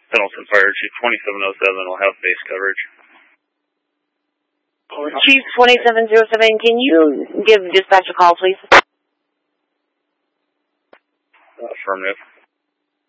Pendleton Fire Chief 2707 will have base coverage. Chief 2707, can you give dispatch a call, please? Affirmative.